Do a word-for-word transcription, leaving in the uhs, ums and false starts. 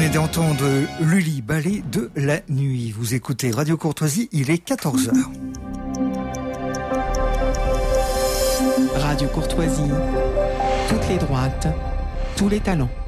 venez d'entendre Lully, ballet de la nuit. Vous écoutez Radio Courtoisie, il est quatorze heures. Radio Courtoisie, toutes les droites, tous les talents.